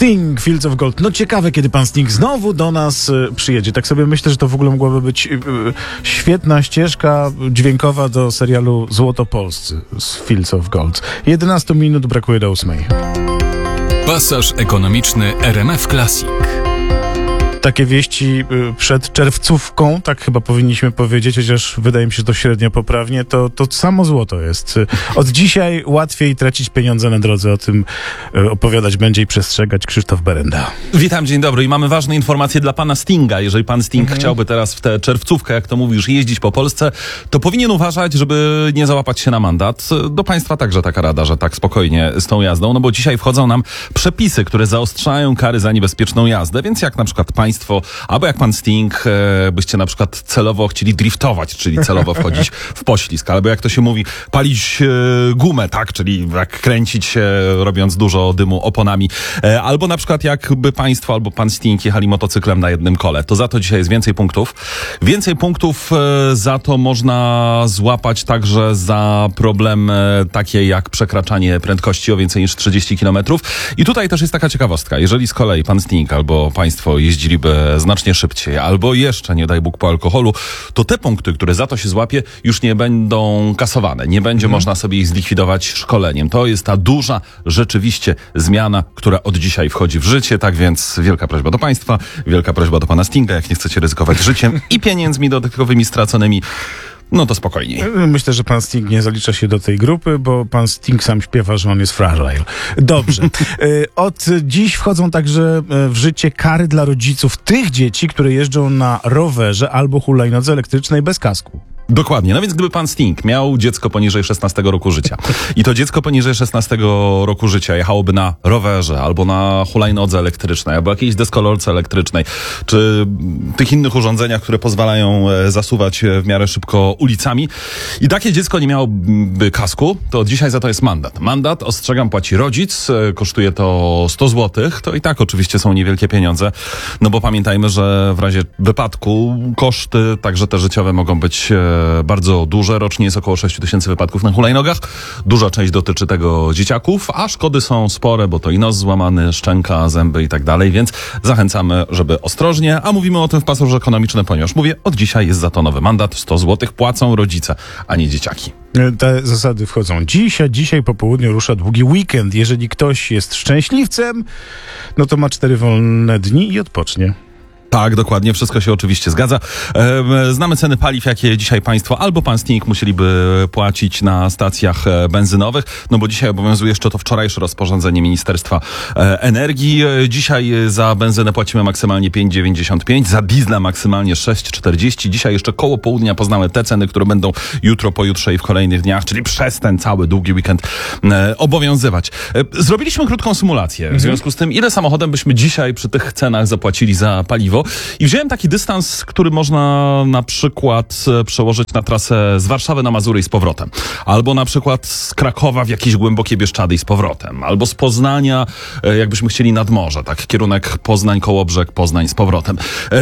Sting, Fields of Gold. No ciekawe, kiedy pan Sting znowu do nas przyjedzie. Tak sobie myślę, że to w ogóle mogłaby być świetna ścieżka dźwiękowa do serialu Złotopolscy z Fields of Gold. 11 minut brakuje do 8. Pasaż ekonomiczny RMF Classic. Takie wieści przed czerwcówką, tak chyba powinniśmy powiedzieć, chociaż wydaje mi się, że to średnio poprawnie, to samo złoto jest. Od dzisiaj łatwiej tracić pieniądze na drodze. O tym opowiadać będzie i przestrzegać Krzysztof Berenda. Witam, dzień dobry i mamy ważne informacje dla pana Stinga. Jeżeli pan Sting chciałby teraz w tę czerwcówkę, jak to mówisz, jeździć po Polsce, to powinien uważać, żeby nie załapać się na mandat. Do państwa także taka rada, że tak spokojnie z tą jazdą, no bo dzisiaj wchodzą nam przepisy, które zaostrzają kary za niebezpieczną jazdę, więc jak na przykład państwo, albo jak pan Sting, byście na przykład celowo chcieli driftować, czyli celowo wchodzić w poślizg, albo jak to się mówi, palić gumę, tak, czyli jak kręcić się, robiąc dużo dymu oponami, albo na przykład jakby państwo, albo pan Sting jechali motocyklem na jednym kole, to za to dzisiaj jest więcej punktów. Więcej punktów za to można złapać także za problem takie jak przekraczanie prędkości o więcej niż 30 km. I tutaj też jest taka ciekawostka, jeżeli z kolei pan Sting albo państwo jeździliby znacznie szybciej, albo jeszcze, nie daj Bóg, po alkoholu, to te punkty, które za to się złapie, już nie będą kasowane. Nie będzie można sobie ich zlikwidować szkoleniem. To jest ta duża, rzeczywiście zmiana, która od dzisiaj wchodzi w życie. Tak więc wielka prośba do państwa, wielka prośba do pana Stinga, jak nie chcecie ryzykować życiem i pieniędzmi dodatkowymi straconymi, no to spokojniej. Myślę, że pan Sting nie zalicza się do tej grupy, bo pan Sting sam śpiewa, że on jest fragile. Dobrze. Od dziś wchodzą także w życie kary dla rodziców tych dzieci, które jeżdżą na rowerze albo hulajnodze elektrycznej bez kasku. Dokładnie. No więc gdyby pan Sting miał dziecko poniżej 16 roku życia i to dziecko poniżej 16 roku życia jechałoby na rowerze albo na hulajnodze elektrycznej, albo jakiejś deskolorce elektrycznej, czy tych innych urządzeniach, które pozwalają zasuwać w miarę szybko ulicami i takie dziecko nie miałoby kasku, to dzisiaj za to jest mandat. Mandat, ostrzegam, płaci rodzic, kosztuje to 100 zł, to i tak oczywiście są niewielkie pieniądze, no bo pamiętajmy, że w razie wypadku koszty, także te życiowe, mogą być bardzo duże. Rocznie jest około 6 000 wypadków na hulajnogach. Duża część dotyczy tego dzieciaków, a szkody są spore, bo to i nos złamany, szczęka, zęby i tak dalej, więc zachęcamy, żeby ostrożnie, a mówimy o tym w pasażu ekonomicznym, ponieważ mówię, od dzisiaj jest za to nowy mandat. 100 zł płacą rodzice, a nie dzieciaki. Te zasady wchodzą dziś, a dzisiaj po południu rusza długi weekend. Jeżeli ktoś jest szczęśliwcem, no to ma 4 wolne dni i odpocznie. Tak, dokładnie, wszystko się oczywiście zgadza. Znamy ceny paliw, jakie dzisiaj państwo albo pan Sting musieliby płacić na stacjach benzynowych, no bo dzisiaj obowiązuje jeszcze to wczorajsze rozporządzenie Ministerstwa Energii. Dzisiaj za benzynę płacimy maksymalnie 5,95, za diesla maksymalnie 6,40. Dzisiaj jeszcze koło południa poznamy te ceny, które będą jutro, pojutrze i w kolejnych dniach, czyli przez ten cały długi weekend obowiązywać. Zrobiliśmy krótką symulację w związku z tym, ile samochodem byśmy dzisiaj przy tych cenach zapłacili za paliwo. I wziąłem taki dystans, który można na przykład przełożyć na trasę z Warszawy na Mazury i z powrotem. Albo na przykład z Krakowa w jakieś głębokie Bieszczady i z powrotem. Albo z Poznania, jakbyśmy chcieli nad morze, tak, kierunek Poznań, Kołobrzeg, Poznań z powrotem.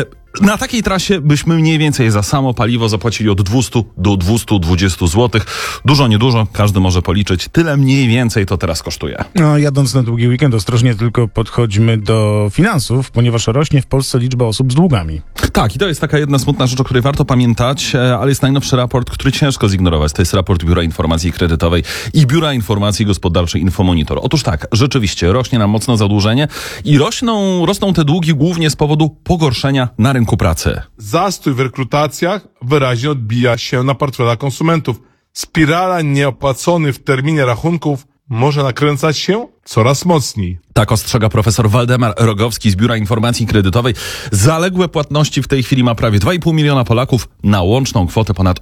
Na takiej trasie byśmy mniej więcej za samo paliwo zapłacili od 200 do 220 zł. Dużo, niedużo, każdy może policzyć. Tyle mniej więcej to teraz kosztuje. No, jadąc na długi weekend, ostrożnie tylko podchodźmy do finansów, ponieważ rośnie w Polsce liczba osób z długami. Tak, i to jest taka jedna smutna rzecz, o której warto pamiętać, ale jest najnowszy raport, który ciężko zignorować. To jest raport Biura Informacji Kredytowej i Biura Informacji Gospodarczej Infomonitor. Otóż tak, rzeczywiście rośnie nam mocno zadłużenie i rosną te długi głównie z powodu pogorszenia na rynku pracy. Zastój w rekrutacjach wyraźnie odbija się na portfelach konsumentów. Spirala nieopłaconych w terminie rachunków może nakręcać się coraz mocniej. Tak ostrzega profesor Waldemar Rogowski z Biura Informacji Kredytowej. Zaległe płatności w tej chwili ma prawie 2,5 miliona Polaków na łączną kwotę ponad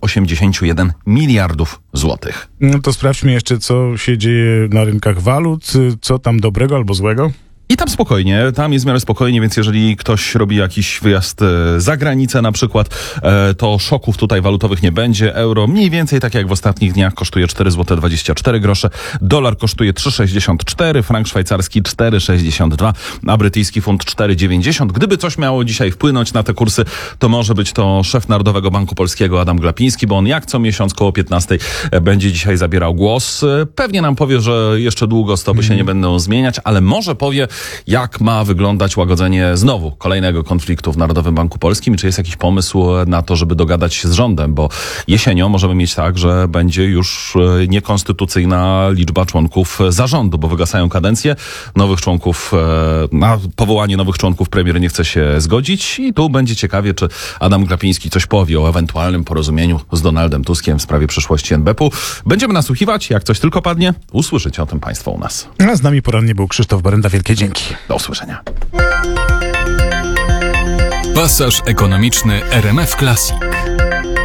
81 miliardów złotych. No to sprawdźmy jeszcze, co się dzieje na rynkach walut, co tam dobrego albo złego. I tam spokojnie, tam jest w miarę spokojnie, więc jeżeli ktoś robi jakiś wyjazd za granicę na przykład, to szoków tutaj walutowych nie będzie. Euro mniej więcej, tak jak w ostatnich dniach, kosztuje 4,24 zł. Dolar kosztuje 3,64, frank szwajcarski 4,62, a brytyjski funt 4,90. Gdyby coś miało dzisiaj wpłynąć na te kursy, to może być to szef Narodowego Banku Polskiego Adam Glapiński, bo on jak co miesiąc koło 15 będzie dzisiaj zabierał głos. Pewnie nam powie, że jeszcze długo stopy się nie będą zmieniać, ale może powie, jak ma wyglądać łagodzenie znowu kolejnego konfliktu w Narodowym Banku Polskim i czy jest jakiś pomysł na to, żeby dogadać się z rządem, bo jesienią możemy mieć tak, że będzie już niekonstytucyjna liczba członków zarządu, bo wygasają kadencje nowych członków, na powołanie nowych członków premier nie chce się zgodzić i tu będzie ciekawie, czy Adam Glapiński coś powie o ewentualnym porozumieniu z Donaldem Tuskiem w sprawie przyszłości NBP-u. Będziemy nasłuchiwać, jak coś tylko padnie, usłyszycie o tym państwo u nas. A z nami porannie był Krzysztof Berenda. Wielkie dzięki. Do usłyszenia. Pasaż ekonomiczny RMF Classic.